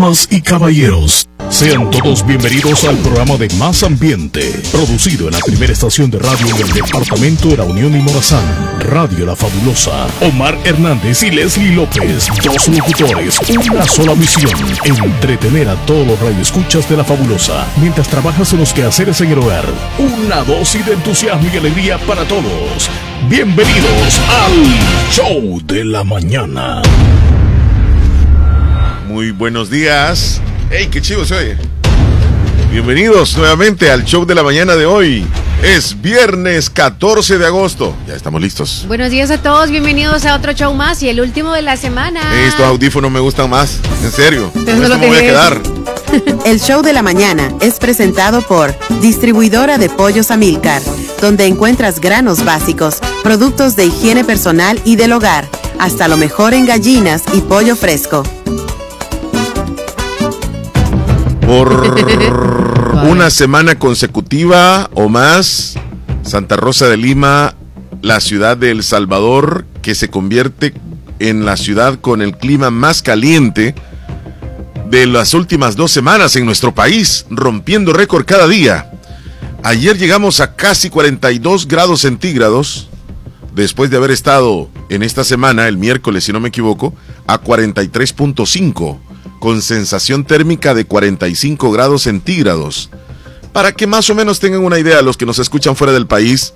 Damas y caballeros, sean todos bienvenidos al programa de Más Ambiente, producido en la primera estación de radio del departamento de La Unión y Morazán, Radio La Fabulosa. Omar Hernández y Leslie López, dos locutores, una sola misión: entretener a todos los radioescuchas de La Fabulosa mientras trabajas en los quehaceres en el hogar. Una dosis de entusiasmo y alegría para todos. Bienvenidos al Show de la Mañana. Muy buenos días. ¡Hey, qué chivo se oye! Bienvenidos nuevamente al Show de la Mañana de hoy. Es viernes 14 de agosto. Ya estamos listos. Buenos días a todos, bienvenidos a otro show más y el último de la semana. Estos audífonos me gustan más, en serio. Pero no esto me voy a quedar. El Show de la Mañana es presentado por Distribuidora de Pollos Amilcar, donde encuentras granos básicos, productos de higiene personal y del hogar, hasta lo mejor en gallinas y pollo fresco. Por una semana consecutiva o más, Santa Rosa de Lima, la ciudad de El Salvador, que se convierte en la ciudad con el clima más caliente de las últimas 2 semanas en nuestro país, rompiendo récord cada día. Ayer llegamos a casi 42 grados centígrados, después de haber estado en esta semana, el miércoles si no me equivoco, a 43.5, con sensación térmica de 45 grados centígrados. Para que más o menos tengan una idea, los que nos escuchan fuera del país,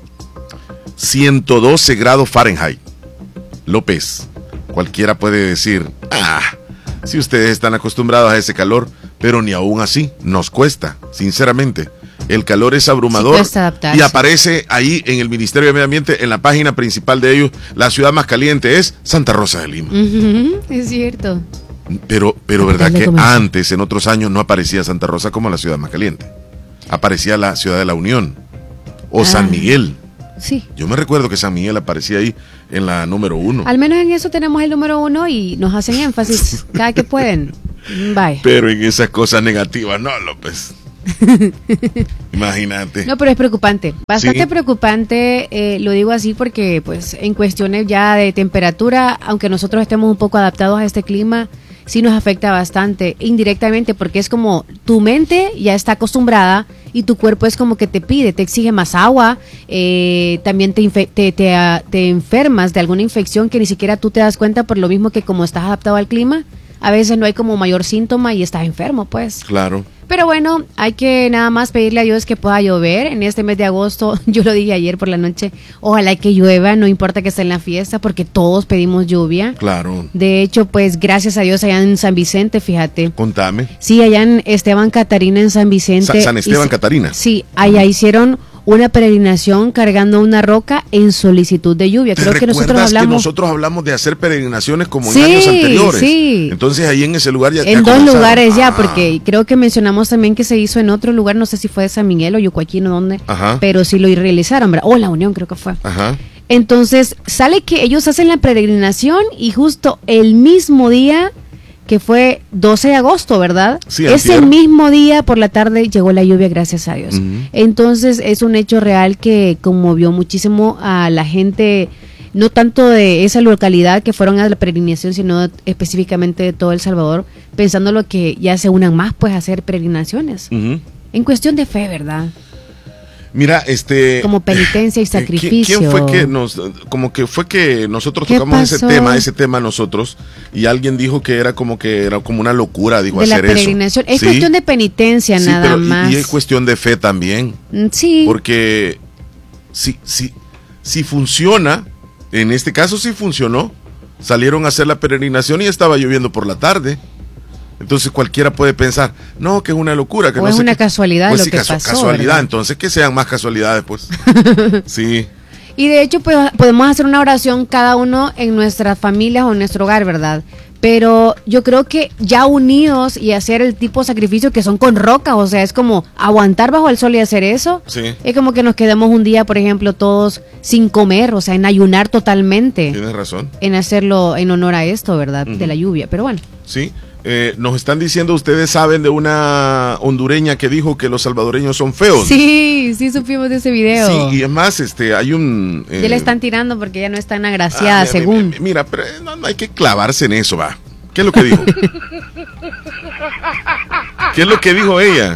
112 grados Fahrenheit. López, cualquiera puede decir, si ustedes están acostumbrados a ese calor, pero ni aún así nos cuesta, sinceramente. El calor es abrumador y aparece ahí en el Ministerio de Medio Ambiente, en la página principal de ellos, la ciudad más caliente es Santa Rosa de Lima. Es cierto. Pero verdad que antes, en otros años, no aparecía Santa Rosa como la ciudad más caliente. Aparecía la ciudad de La Unión o San Miguel. Sí. Yo me recuerdo que San Miguel aparecía ahí en la número 1. Al menos en eso tenemos el número 1 y nos hacen énfasis cada que pueden. Bye. Pero en esas cosas negativas, no, López. Imagínate. No, pero es preocupante, bastante preocupante, lo digo así porque pues en cuestiones ya de temperatura, aunque nosotros estemos un poco adaptados a este clima, sí nos afecta bastante indirectamente, porque es como tu mente ya está acostumbrada y tu cuerpo es como que te pide, te exige más agua, también te enfermas de alguna infección que ni siquiera tú te das cuenta, por lo mismo que como estás adaptado al clima, a veces no hay como mayor síntoma y estás enfermo, pues. Claro. Pero bueno, hay que nada más pedirle a Dios que pueda llover en este mes de agosto. Yo lo dije ayer por la noche, ojalá que llueva, no importa que esté en la fiesta, porque todos pedimos lluvia. Claro. De hecho, pues gracias a Dios allá en San Vicente, fíjate. Contame. Sí, allá en Esteban Catarina en San Vicente. San Esteban Catarina. Sí, allá hicieron una peregrinación cargando una roca en solicitud de lluvia. Creo que nosotros hablamos de hacer peregrinaciones como en años anteriores. Sí. Entonces ahí en ese lugar ya en 2 lugares ya, porque creo que mencionamos también que se hizo en otro lugar, no sé si fue de San Miguel o Yucuaquín o dónde, pero sí lo realizaron, ¿verdad? O La Unión creo que fue. Entonces sale que ellos hacen la peregrinación y justo el mismo día, que fue 12 de agosto, ¿verdad? Sí, ese mismo día por la tarde llegó la lluvia, gracias a Dios. Entonces es un hecho real que conmovió muchísimo a la gente, no tanto de esa localidad que fueron a la peregrinación, sino específicamente de todo El Salvador, pensando lo que ya se unan más pues a hacer peregrinaciones. En cuestión de fe, ¿verdad? Mira, como penitencia y sacrificio. ¿Quién fue que nosotros tocamos ese tema nosotros, y alguien dijo que era como una locura, dijo, de hacer la peregrinación. eso? Es cuestión de penitencia, nada más. Y es cuestión de fe también. Sí. Porque si funciona, en este caso sí funcionó, salieron a hacer la peregrinación y estaba lloviendo por la tarde. Entonces cualquiera puede pensar, no, que es una locura, que o no es sé una qué. casualidad Pues lo sí, que pasó. Casualidad, ¿verdad? entonces que sean más casualidades, pues. Sí. Y de hecho, pues podemos hacer una oración cada uno en nuestras familias o en nuestro hogar, ¿verdad? Pero yo creo que ya unidos y hacer el tipo de sacrificio que son con rocas, o sea, es como aguantar bajo el sol y hacer eso. Sí. Es como que nos quedemos un día, por ejemplo, todos sin comer, o sea, en ayunar totalmente. Tienes razón. En hacerlo en honor a esto, ¿verdad? De la lluvia, pero bueno. Sí. Nos están diciendo, ustedes saben de una hondureña que dijo que los salvadoreños son feos. Sí, supimos de ese video. Sí, y es más, hay un... ya le están tirando porque ya no es tan agraciada, según. Mira, pero no hay que clavarse en eso, va. ¿Qué es lo que dijo? ¿Qué es lo que dijo ella?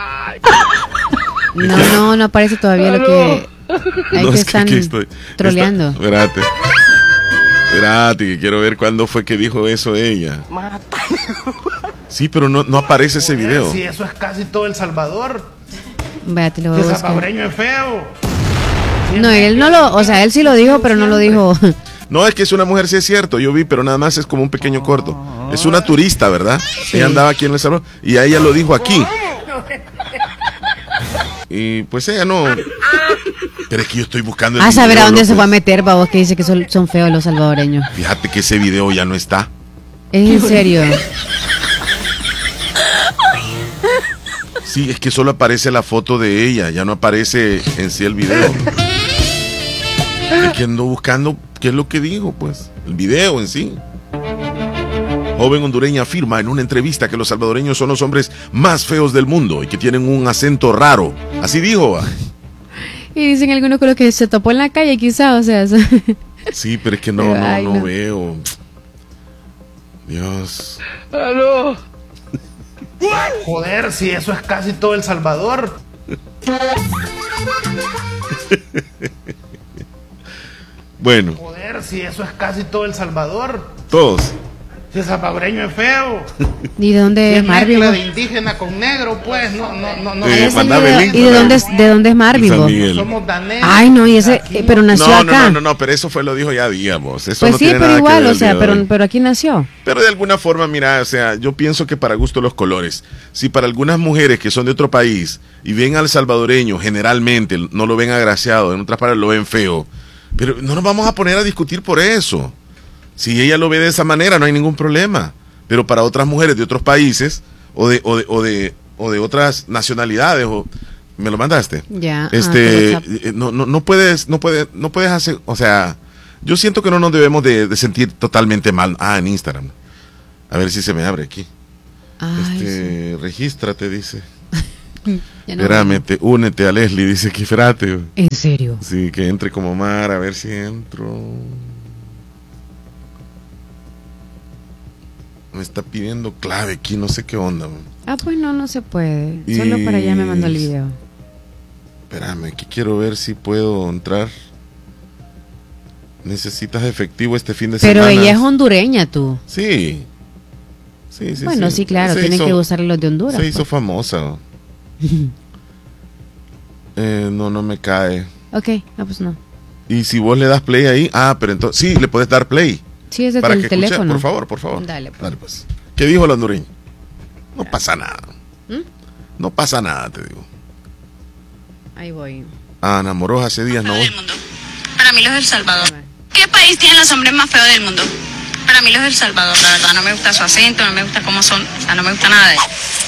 No aparece todavía lo que... Ahí te están troleando. Espérate, que quiero ver cuándo fue que dijo eso ella. Sí, pero no aparece ese video. Sí, eso es casi todo El Salvador. Véate, lo voy a buscar. Salvadoreño es feo. No, él no lo... O sea, él sí lo dijo, pero no lo dijo... No, es que es una mujer, sí es cierto, yo vi, pero nada más es como un pequeño corto. Es una turista, ¿verdad? Sí. Ella andaba aquí en El Salvador y a ella lo dijo aquí. Y pues ella no... Pero es que yo estoy buscando el video, saber a dónde se va a meter, babos, que dice que son feos los salvadoreños. Fíjate que ese video ya no está. ¿Es en serio? Sí, es que solo aparece la foto de ella, ya no aparece en sí el video. Es que ando buscando qué es lo que dijo, pues, el video en sí. Joven hondureña afirma en una entrevista que los salvadoreños son los hombres más feos del mundo y que tienen un acento raro. Así dijo. Y dicen algunos con los que se topó en la calle, quizá, o sea. Sí, pero es que no veo. Dios. ¡Aló! Joder, si eso es casi todo El Salvador. Bueno. Joder, si eso es casi todo El Salvador. Todos. Si el salvadoreño es feo. ¿Y de dónde es Marvin? Mezcla de indígena con negro, pues, no. ¿Y de dónde es Marvin? Somos daneses. Ay, no, y ese, pero nació acá. No, pero eso lo dijo ya días. Eso pues no sí, tiene pero nada igual, que ver o sea, pero aquí nació. Pero de alguna forma, mira, o sea, yo pienso que para gusto los colores. Si para algunas mujeres que son de otro país y ven al salvadoreño, generalmente no lo ven agraciado, en otras palabras lo ven feo. Pero no nos vamos a poner a discutir por eso. Si ella lo ve de esa manera, no hay ningún problema. Pero para otras mujeres de otros países o de otras nacionalidades, ¿me lo mandaste? Ya. No puedes hacer, o sea, yo siento que no nos debemos de sentir totalmente mal. En Instagram. A ver si se me abre aquí. Sí. Regístrate, dice. Espérame, únete a Leslie, dice que espérate. ¿En serio? Sí, que entre como Mar, a ver si entro. Me está pidiendo clave aquí, no sé qué onda. Pues no se puede. Solo para allá me mandó el video. Espérame, que quiero ver si puedo entrar. Necesitas efectivo este fin de semana. Pero ella es hondureña, tú. Sí. Bueno, sí, claro, tienen que usar los de Honduras. Se hizo famosa. No me cae. Ok, pues no. Y si vos le das play ahí, pero entonces, sí, le puedes dar play. Sí, es desde el teléfono. Por favor. Dale, pues. ¿Qué dijo el hondureño? No pasa nada. No pasa nada, te digo. Ahí voy. Ana Moroja hace días no. Para mí los del Salvador. ¿Qué país tiene los hombres más feos del mundo? Para mí los del Salvador, la verdad. No me gusta su acento, no me gusta cómo son. O sea, no me gusta nada de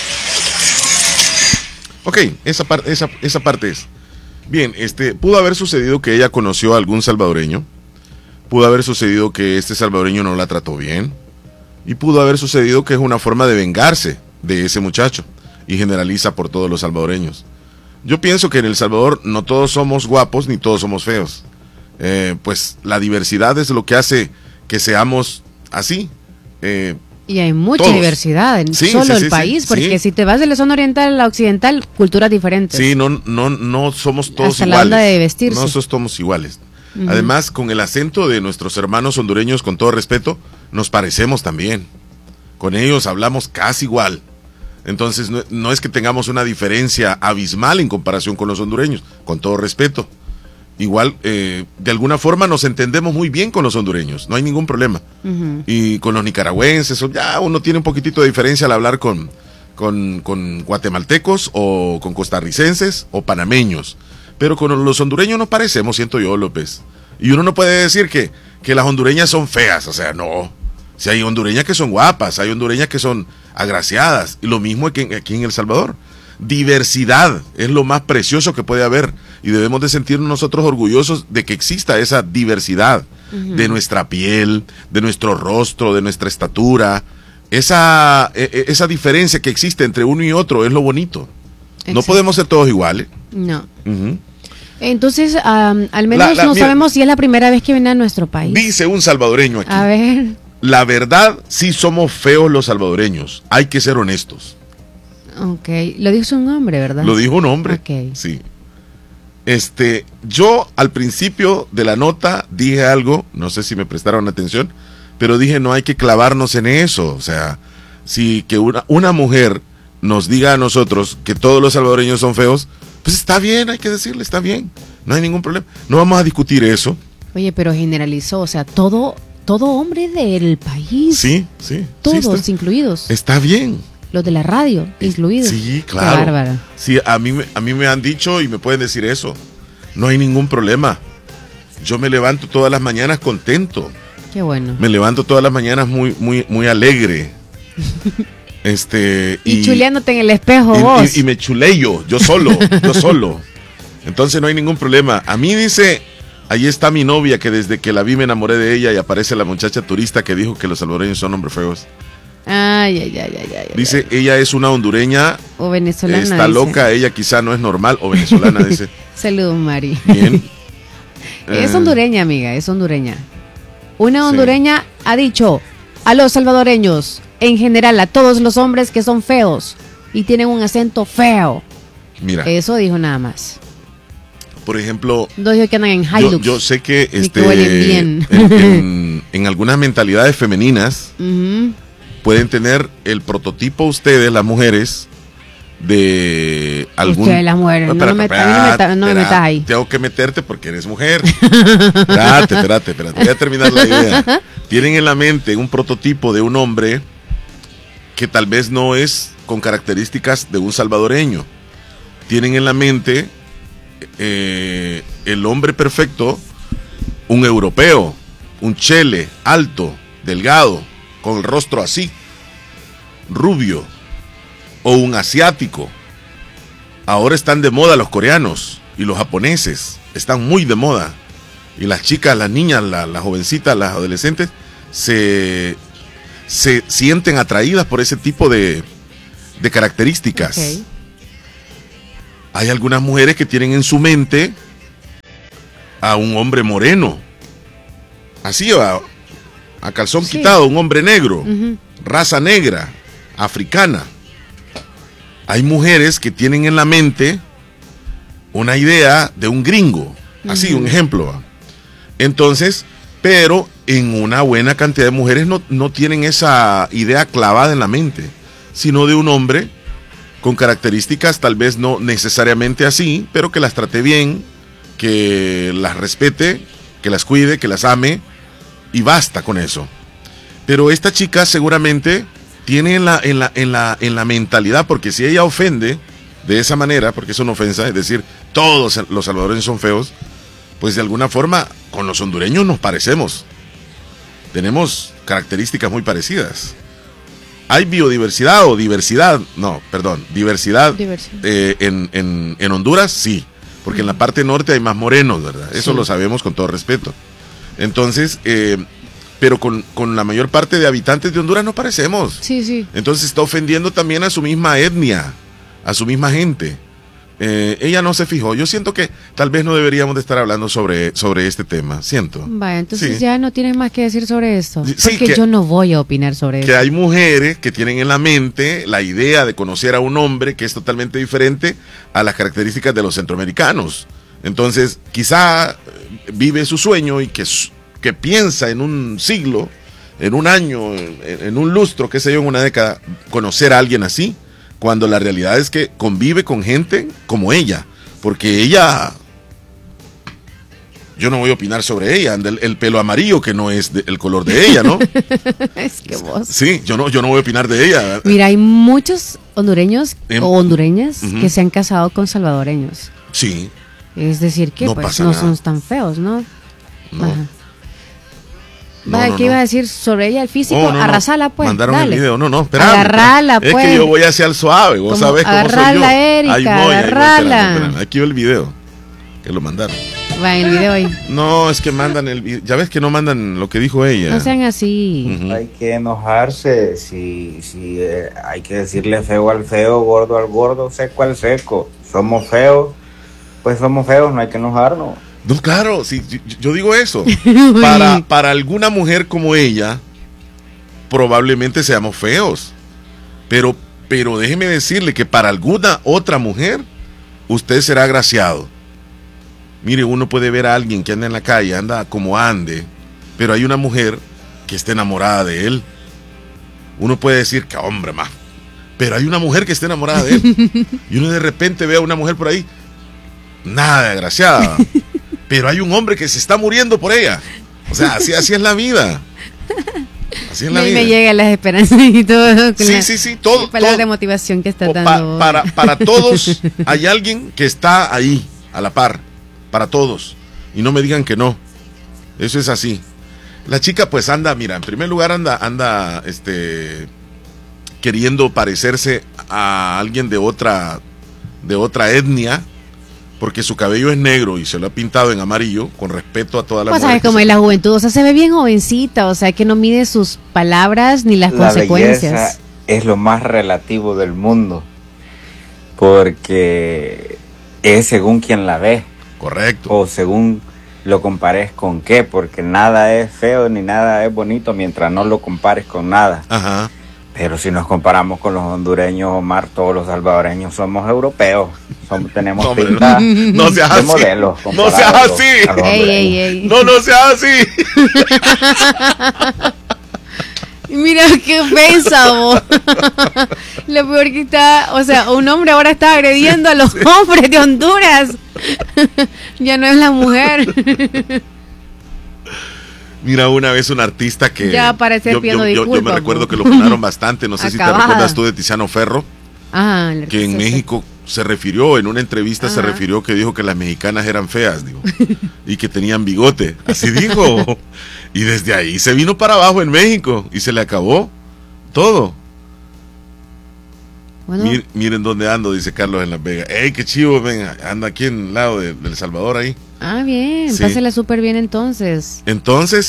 Ok, esa parte es. Bien, pudo haber sucedido que ella conoció a algún salvadoreño. Pudo haber sucedido que este salvadoreño no la trató bien. Y pudo haber sucedido que es una forma de vengarse de ese muchacho. Y generaliza por todos los salvadoreños. Yo pienso que en El Salvador no todos somos guapos ni todos somos feos. Pues la diversidad es lo que hace que seamos así. Y hay mucha diversidad en el país, porque si te vas de la zona oriental a la occidental, culturas diferentes. Sí, no somos todos hasta iguales. La onda de vestirse. No somos iguales. Además, con el acento de nuestros hermanos hondureños, con todo respeto, nos parecemos también. Con ellos hablamos casi igual. Entonces, no es que tengamos una diferencia abismal en comparación con los hondureños, con todo respeto. Igual, de alguna forma nos entendemos muy bien con los hondureños, no hay ningún problema. Y con los nicaragüenses, ya uno tiene un poquitito de diferencia al hablar con guatemaltecos o con costarricenses o panameños. Pero con los hondureños nos parecemos, siento yo, López. Y uno no puede decir que las hondureñas son feas, o sea, no. Si hay hondureñas que son guapas, hay hondureñas que son agraciadas, y lo mismo aquí en El Salvador. Diversidad es lo más precioso que puede haber, y debemos de sentirnos nosotros orgullosos de que exista esa diversidad de nuestra piel, de nuestro rostro, de nuestra estatura. Esa diferencia que existe entre uno y otro es lo bonito. Exacto. No podemos ser todos iguales. No. Entonces, al menos no sabemos si es la primera vez que viene a nuestro país. Dice un salvadoreño aquí. A ver. la verdad, sí somos feos los salvadoreños. Hay que ser honestos. Ok, lo dijo un hombre, ¿verdad? Lo dijo un hombre. Ok. Sí. Yo al principio de la nota dije algo, no sé si me prestaron atención, pero dije no hay que clavarnos en eso. O sea, si que una mujer nos diga a nosotros que todos los salvadoreños son feos, pues está bien, hay que decirle, está bien, no hay ningún problema. No vamos a discutir eso. Oye, pero generalizó, o sea, todo hombre del país. Sí, sí. Todos sí incluidos. Está bien. Los de la radio, incluidos. Sí, claro. Qué bárbaro. Sí, a mí me han dicho y me pueden decir eso. No hay ningún problema. Yo me levanto todas las mañanas contento. Qué bueno. Me levanto todas las mañanas muy alegre. Y chuleándote en el espejo vos. Y me chuleyo, yo solo. Entonces no hay ningún problema. A mí dice, ahí está mi novia, que desde que la vi me enamoré de ella, y aparece la muchacha turista que dijo que los salvadoreños son hombres feos. Ay. Dice, ella es una hondureña. O venezolana. Está loca, ella quizá no es normal. O venezolana, dice. Saludos, Mari. Bien. Es hondureña, amiga, es hondureña. Una hondureña sí. ha dicho a los salvadoreños, en general, a todos los hombres que son feos y tienen un acento feo. Mira. Eso dijo nada más. Por ejemplo, no dijo que andan en Hilux. Yo sé que, que huelen bien. En algunas mentalidades femeninas pueden tener el prototipo ustedes, las mujeres, de algún... Ustedes, las mujeres, no me metas ahí. Tengo que meterte porque eres mujer. Espérate, voy a terminar la idea. Tienen en la mente un prototipo de un hombre que tal vez no es con características de un salvadoreño. Tienen en la mente el hombre perfecto, un europeo, un chele, alto, delgado, con el rostro así, rubio, o un asiático. Ahora están de moda los coreanos y los japoneses, están muy de moda. Y las chicas, las niñas, las jovencitas, las adolescentes se sienten atraídas por ese tipo de características. Okay. Hay algunas mujeres que tienen en su mente a un hombre moreno, así a calzón quitado, un hombre negro, raza negra, africana. Hay mujeres que tienen en la mente una idea de un gringo, así, un ejemplo. Entonces, pero en una buena cantidad de mujeres no tienen esa idea clavada en la mente, sino de un hombre con características tal vez no necesariamente así, pero que las trate bien, que las respete, que las cuide, que las ame, y basta con eso. Pero esta chica seguramente tiene en la mentalidad, porque si ella ofende de esa manera, porque es una ofensa, es decir, todos los salvadoreños son feos, pues de alguna forma con los hondureños nos parecemos. Tenemos características muy parecidas. Hay biodiversidad o diversidad, diversidad. En Honduras, sí, porque en la parte norte hay más morenos, ¿verdad? Eso lo sabemos con todo respeto. Entonces, pero con la mayor parte de habitantes de Honduras nos parecemos. Sí. Entonces está ofendiendo también a su misma etnia, a su misma gente. Ella no se fijó. Yo siento que tal vez no deberíamos de estar hablando sobre este tema, siento. Vaya, entonces ya no tienes más que decir sobre esto. Porque yo no voy a opinar sobre eso. Que hay mujeres que tienen en la mente la idea de conocer a un hombre que es totalmente diferente a las características de los centroamericanos. Entonces, quizá vive su sueño y que piensa en un siglo, en un año, en un lustro, qué sé yo, en una década, conocer a alguien así, cuando la realidad es que convive con gente como ella, porque ella, yo no voy a opinar sobre ella, el pelo amarillo que no es el color de ella, ¿no? Es que vos. Sí, yo no voy a opinar de ella. Mira, hay muchos hondureños o hondureñas que se han casado con salvadoreños. Sí. Es decir, que no son tan feos, ¿no? No. Ajá. ¿Qué iba a decir sobre ella, el físico? Arrasala, pues. Mandaron dale. el video. No, espérame. Agarrala, pues. Es que yo voy hacia el suave, vos sabés cómo soy yo. Agarrala, Erika, ahí voy, agarrala. Espérame. Aquí va el video, que lo mandaron. Va en el video ahí. No, es que mandan el video. Ya ves que no mandan lo que dijo ella. No sean así. Hay que enojarse, si hay que decirle feo al feo, gordo al gordo, seco al seco. Somos feos, pues somos feos, no hay que enojarnos. No, claro, sí, yo digo eso. Para alguna mujer como ella, probablemente seamos feos. Pero déjeme decirle que para alguna otra mujer, usted será agraciado. Mire, uno puede ver a alguien que anda en la calle, anda como ande, pero hay una mujer que está enamorada de él. Uno puede decir que hombre más, pero hay una mujer que está enamorada de él. Y uno de repente ve a una mujer por ahí, nada de agraciada, pero hay un hombre que se está muriendo por ella. O sea, así es la vida. Así es la vida. Me llegan las esperanzas y todo. Sí, todo. Palabras de motivación que está dando. Para todos hay alguien que está ahí, a la par. Para todos. Y no me digan que no. Eso es así. La chica pues anda, mira, en primer lugar anda queriendo parecerse a alguien de otra etnia, porque su cabello es negro y se lo ha pintado en amarillo, con respeto a toda la mujer. Pues sabes cómo es la juventud, o sea, se ve bien jovencita, o sea, que no mide sus palabras ni las consecuencias. La belleza es lo más relativo del mundo, porque es según quien la ve. Correcto. O según lo compares con qué, porque nada es feo ni nada es bonito mientras no lo compares con nada. Ajá. Pero si nos comparamos con los hondureños, Omar, todos los salvadoreños somos europeos. Tenemos pinta no seas de así. modelos. No seas así. Ey. No seas así. Mira qué ofensa, vos. Lo peor que está, o sea, un hombre ahora está agrediendo a los hombres de Honduras. Ya no es la mujer. Mira, una vez un artista que... Ya parece pidiendo disculpas. Yo me recuerdo que lo funaron bastante, no sé si te recuerdas tú de Tiziano Ferro, que en México se refirió, en una entrevista se refirió que dijo que las mexicanas eran feas, digo, y que tenían bigote, así dijo. Y desde ahí se vino para abajo en México y se le acabó todo. Bueno. Miren dónde ando, dice Carlos en Las Vegas. ¡Ey, qué chivo! Venga, anda aquí en el lado de El Salvador ahí. Ah, bien, sí. Pásela súper bien entonces. Entonces,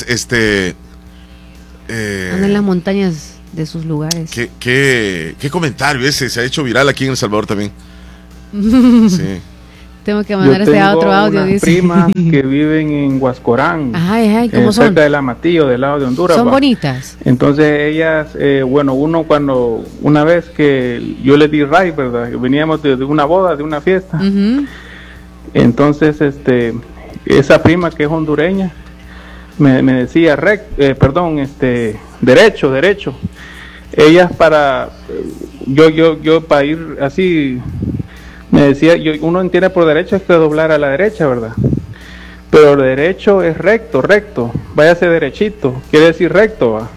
anda en las montañas de sus lugares. ¿Qué comentario ese? Se ha hecho viral aquí en El Salvador también. Sí. Tengo que mandar otro audio. Dice primas que viven en Huascorán. Ay, ¿cómo son? Cerca del Amatillo, del lado de Honduras. Son bonitas. Entonces ellas, una vez que yo les di ray, ¿verdad? Veníamos de una boda, de una fiesta. Entonces, esa prima que es hondureña me decía, derecho. Ellas yo para ir así, me decía, uno entiende por derecho es que doblar a la derecha, ¿verdad? Pero derecho es recto, váyase derechito, quiere decir recto, ¿va?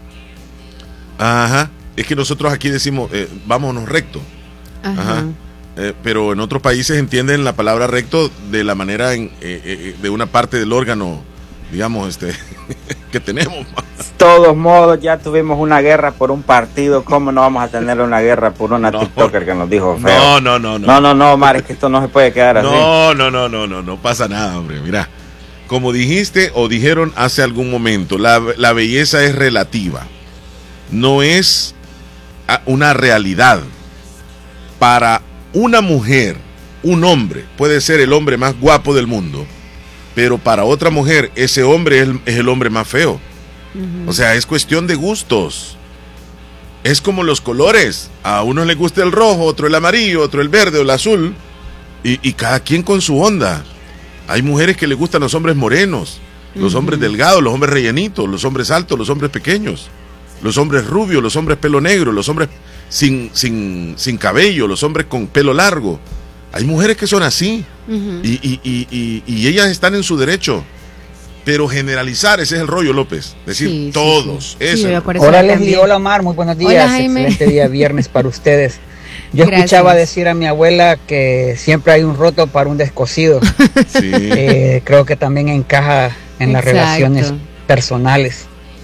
Ajá, es que nosotros aquí decimos, vámonos recto. Ajá. Pero en otros países entienden la palabra recto de la manera de una parte del órgano, digamos, que tenemos. De todos modos, ya tuvimos una guerra por un partido, ¿cómo no vamos a tener una guerra por una TikToker que nos dijo feo? No, Omar, es que esto no se puede quedar así. No pasa nada, hombre, mira. Como dijiste o dijeron hace algún momento, la belleza es relativa, no es una realidad. Para una mujer, un hombre puede ser el hombre más guapo del mundo, pero para otra mujer ese hombre es el hombre más feo. O sea, es cuestión de gustos. Es como los colores, a unos les gusta el rojo, otro el amarillo, otro el verde o el azul, y cada quien con su onda. Hay mujeres que les gustan los hombres morenos, los hombres delgados, los hombres rellenitos, los hombres altos, los hombres pequeños, los hombres rubios, los hombres pelo negro, los hombres sin cabello, los hombres con pelo largo. Hay mujeres que son así, y ellas están en su derecho. Pero generalizar, ese es el rollo, López. Decir todos. Hola Leslie, hola Omar, muy buenos días. Hola, excelente día viernes para ustedes. Yo Gracias. Escuchaba decir a mi abuela que siempre hay un roto para un descosido. Sí. Creo que también encaja en las relaciones personales.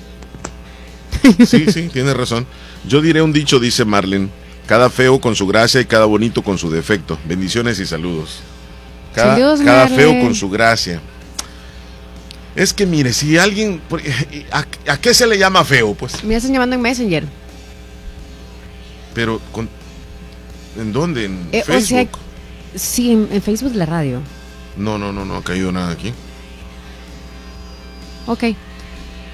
Sí, tiene razón. Yo diré un dicho, dice Marlene: cada feo con su gracia y cada bonito con su defecto. Bendiciones y saludos. Cada feo con su gracia. Es que mire, si alguien, ¿a qué se le llama feo? Pues me hacen llamando en Messenger. Pero ¿en dónde? ¿En Facebook? O sea, sí, en Facebook de la radio. No ha caído nada aquí. Ok.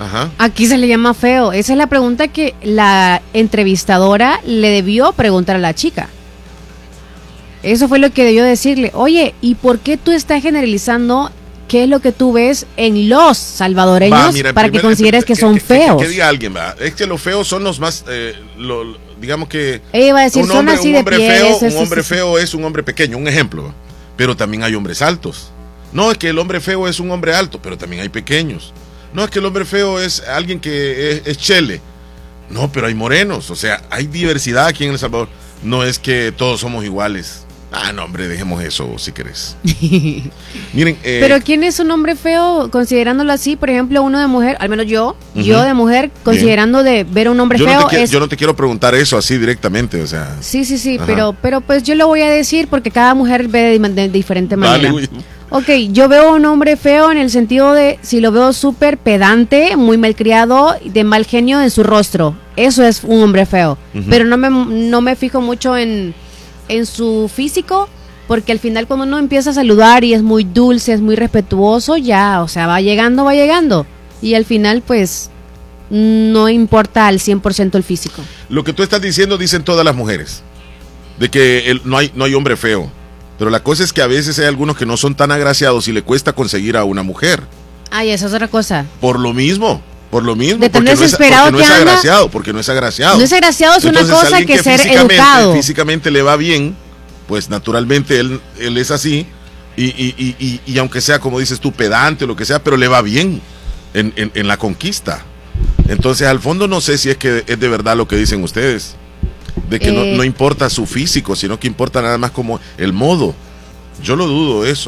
Ajá. Aquí se le llama feo. Esa es la pregunta que la entrevistadora le debió preguntar a la chica. Eso fue lo que debió decirle. Oye, ¿y por qué tú estás generalizando qué es lo que tú ves en los salvadoreños para que consideres que son feos? Que diga alguien, ¿va? Es que los feos son los más, digamos que... Ella iba a decir, son así de pies. Un hombre feo es un hombre pequeño, un ejemplo, ¿va? Pero también hay hombres altos. No, es que el hombre feo es un hombre alto, pero también hay pequeños. No, es que el hombre feo es alguien que es chele. No, pero hay morenos, o sea, hay diversidad aquí en El Salvador. No es que todos somos iguales. Ah, no, hombre, dejemos eso, si querés. Miren, pero ¿quién es un hombre feo considerándolo así? Por ejemplo, uno de mujer, al menos yo de mujer, considerando de ver a un hombre feo. Yo no te quiero preguntar eso así directamente, o sea. Sí, pero pues yo lo voy a decir porque cada mujer ve de diferente manera. Vale, ok, yo veo a un hombre feo en el sentido de si lo veo súper pedante, muy malcriado, de mal genio en su rostro. Eso es un hombre feo. Pero no me fijo mucho en su físico, porque al final cuando uno empieza a saludar y es muy dulce, es muy respetuoso, ya, o sea, va llegando, y al final pues no importa al 100% el físico. Lo que tú estás diciendo dicen todas las mujeres, de que no hay hombre feo, pero la cosa es que a veces hay algunos que no son tan agraciados y le cuesta conseguir a una mujer. Ay, esa es otra cosa. Por lo mismo, de tan desesperado porque no es agraciado, porque no es agraciado. No es agraciado, es entonces, una cosa que ser educado. Físicamente le va bien, pues naturalmente él es así, y aunque sea, como dices tú, pedante o lo que sea, pero le va bien en la conquista. Entonces, al fondo no sé si es que es de verdad lo que dicen ustedes, de que no importa su físico, sino que importa nada más como el modo. Yo lo dudo eso.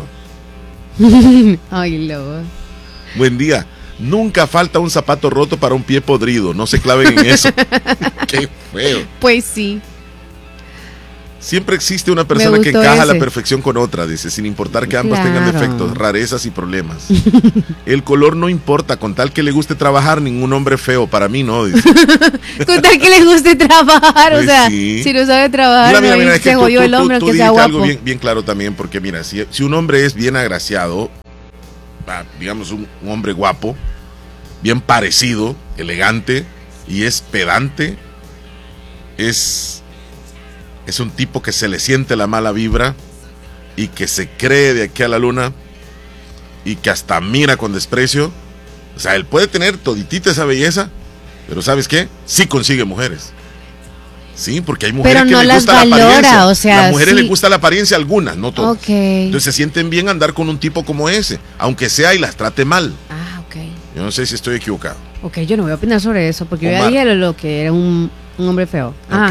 Ay, lobo. Buen día. Nunca falta un zapato roto para un pie podrido. No se claven en eso. Qué feo. Pues sí. Siempre existe una persona que encaja a la perfección con otra, dice, sin importar que ambas tengan defectos, rarezas y problemas. El color no importa, con tal que le guste trabajar, ningún hombre feo, para mí no, dice. Con tal que le guste trabajar, pues o sea, sí. Si no sabe trabajar, mira, es que se jodió el hombre, tú aunque sea guapo. Algo bien claro también, porque mira, si un hombre es bien agraciado, digamos un hombre guapo, bien parecido, elegante, y es pedante, es un tipo que se le siente la mala vibra y que se cree de aquí a la luna y que hasta mira con desprecio. O sea, él puede tener toditita esa belleza, pero ¿sabes qué? Sí consigue mujeres. Sí, porque hay mujeres que les gusta la apariencia. O sea, las mujeres les gusta la apariencia, algunas, no todas. Entonces se sienten bien andar con un tipo como ese, aunque sea y las trate mal. Yo no sé si estoy equivocado. Ok, yo no voy a opinar sobre eso, porque yo ya dije lo que era un hombre feo.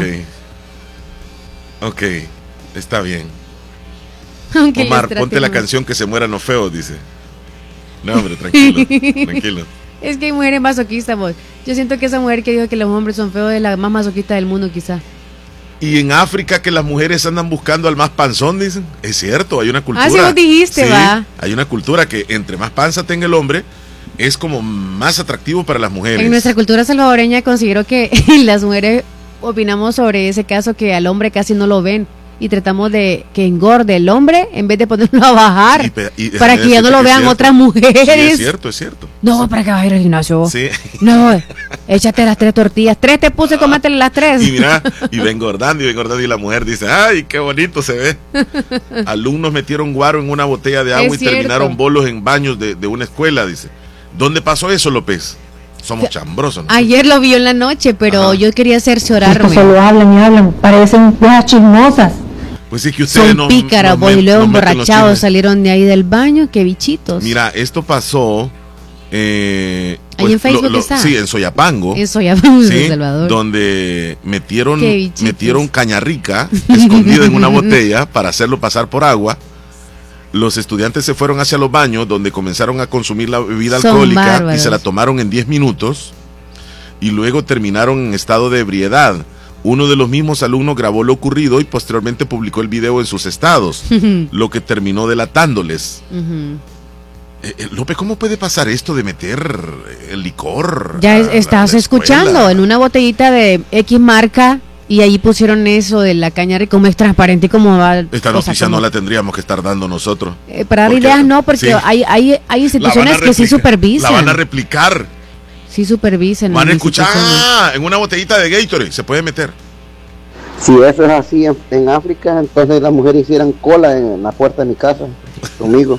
Ok, está bien. Omar, ponte la canción Que se mueran los feos, dice. No, hombre, tranquilo. Es que hay mujeres masoquistas, vos. Yo siento que esa mujer que dijo que los hombres son feos es la más masoquista del mundo, quizá. Y en África que las mujeres andan buscando al más panzón, dicen. Es cierto, hay una cultura. Sí vos dijiste, va. Hay una cultura que entre más panza tenga el hombre, es como más atractivo para las mujeres. En nuestra cultura salvadoreña considero que las mujeres opinamos sobre ese caso que al hombre casi no lo ven y tratamos de que engorde el hombre en vez de ponerlo a bajar para que ya no lo vean otras mujeres. Sí, es cierto. No, para que vaya al gimnasio. Sí. No, échate las 3 tortillas. 3 te puse, cómetele las 3. Y mira, y va engordando y la mujer dice, ay, qué bonito se ve. Alumnos metieron guaro en una botella de agua y terminaron bolos en baños de una escuela, dice. ¿Dónde pasó eso, López? Somos chambrosos, ¿no? Ayer lo vio en la noche, pero yo quería cerciorarme. Solo hablan, parecen viejas chismosas. Pues es que ustedes son pícaras, y luego emborrachados salieron de ahí del baño, qué bichitos. Mira, esto pasó ahí en Facebook está. Sí, en Soyapango. En Soyapango, sí, El Salvador. Donde metieron caña rica escondida en una botella para hacerlo pasar por agua. Los estudiantes se fueron hacia los baños donde comenzaron a consumir la bebida alcohólica bárbaros. Y se la tomaron en 10 minutos y luego terminaron en estado de ebriedad. Uno de los mismos alumnos grabó lo ocurrido y posteriormente publicó el video en sus estados, lo que terminó delatándoles. López, ¿cómo puede pasar esto de meter el licor? Ya estás escuchando en una botellita de X marca. Y ahí pusieron eso de la caña como es transparente y como va. Esta noticia no la tendríamos que estar dando nosotros. Para dar ideas no, porque sí. hay instituciones que sí supervisan. La van a replicar. Sí, supervisen. Van a escuchar, en una botellita de Gatorade se puede meter. Si eso es así en África, entonces las mujeres hicieran cola en la puerta de mi casa conmigo.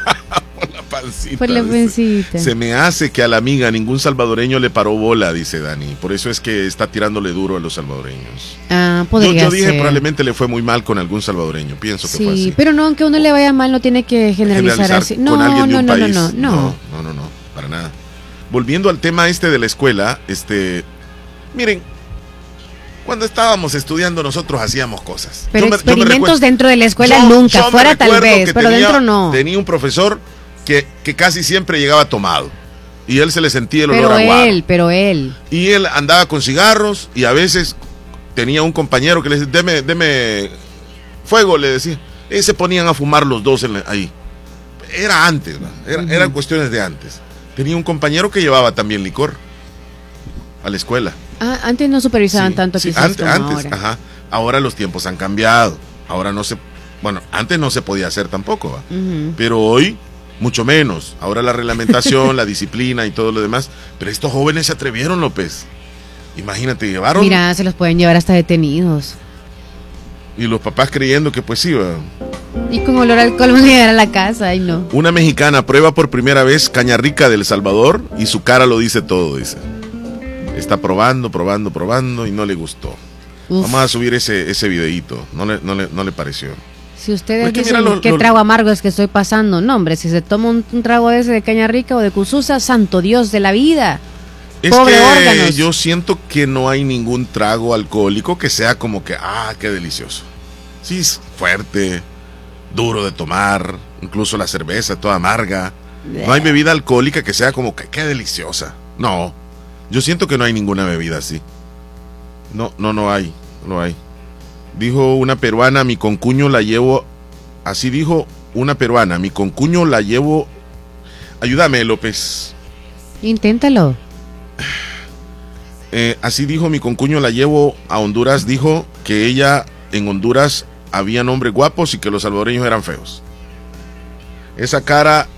Por la pancita. Se me hace que a la amiga ningún salvadoreño le paró bola, dice Dani. Por eso es que está tirándole duro a los salvadoreños. Podría yo dije ser. Probablemente le fue muy mal con algún salvadoreño. Pienso que fue así. Sí, pero no, aunque uno le vaya mal, no tiene que generalizar así. Con alguien de un país. No, para nada. Volviendo al tema de la escuela, miren, cuando estábamos estudiando nosotros hacíamos cosas. Pero experimentos dentro de la escuela nunca, fuera tal vez, pero dentro no. Tenía un profesor que casi siempre llegaba tomado y él se le sentía el olor a guaro. Pero él. Y él andaba con cigarros y a veces tenía un compañero que le decía, deme fuego, le decía. Y se ponían a fumar los dos ahí. Era antes, ¿no? Eran cuestiones de antes. Tenía un compañero que llevaba también licor a la escuela. Antes no supervisaban tanto quizás como antes, ahora. Ajá. Ahora los tiempos han cambiado. Ahora antes no se podía hacer tampoco, ¿va? Pero hoy mucho menos. Ahora la reglamentación, la disciplina y todo lo demás. Pero estos jóvenes se atrevieron, López. Imagínate, llevaron. Mira, se los pueden llevar hasta detenidos. Y los papás creyendo que pues sí, ¿va? Y con olor a alcohol van a llegar a la casa, ay no. Una mexicana prueba por primera vez caña rica de El Salvador y su cara lo dice todo, dice. Está probando y no le gustó. Vamos a subir ese videíto. No le pareció. Si ustedes dicen qué trago amargo es que estoy pasando, no hombre, si se toma un trago ese de caña rica o de cususa, santo Dios de la vida. Pobre órganos. Yo siento que no hay ningún trago alcohólico que sea como que, qué delicioso. Sí, es fuerte, duro de tomar, incluso la cerveza toda amarga. No hay bebida alcohólica que sea como que, qué deliciosa. No, yo siento que no hay ninguna bebida así. No hay. Dijo una peruana, mi concuño la llevo. Así dijo una peruana, mi concuño la llevo. Ayúdame, López. Inténtalo. Así dijo mi concuño la llevo a Honduras. Dijo que ella en Honduras habían hombres guapos y que los salvadoreños eran feos. Esa cara